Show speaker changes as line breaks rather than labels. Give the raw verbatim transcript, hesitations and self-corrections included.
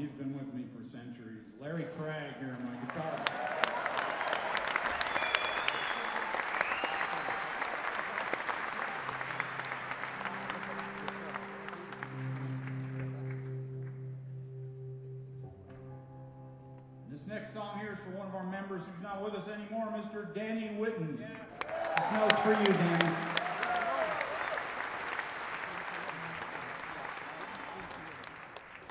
He's been with me for centuries. Larry Craig here on my guitar. This next song here is for one of our members who's not with us anymore, Mister Danny Whitten. Yeah. This note's for you, Danny.